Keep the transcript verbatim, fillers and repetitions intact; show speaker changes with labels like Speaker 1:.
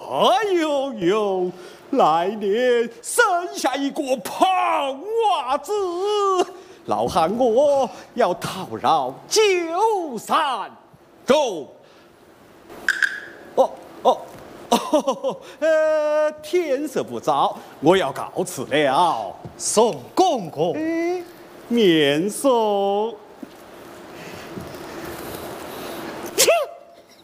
Speaker 1: 呦呦，来年生下一个胖娃子，老汉我要讨饶九三中。哦哦哦，呃，天色不早，我要告辞了。
Speaker 2: 宋公公，
Speaker 1: 哎，面送。